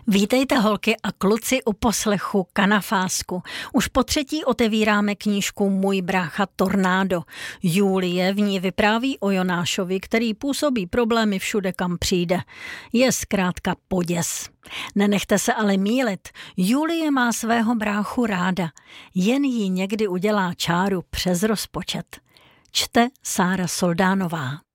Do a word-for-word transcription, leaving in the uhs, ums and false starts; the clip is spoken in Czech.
Vítejte holky a kluci u poslechu Kanafásku. Už po třetí otevíráme knížku Můj brácha Tornádo. Julie v ní vypráví o Jonášovi, který působí problémy všude, kam přijde. Je zkrátka poděs. Nenechte se ale mýlit. Julie má svého bráchu ráda. Jen jí někdy udělá čáru přes rozpočet. Čte Sára Soldánová.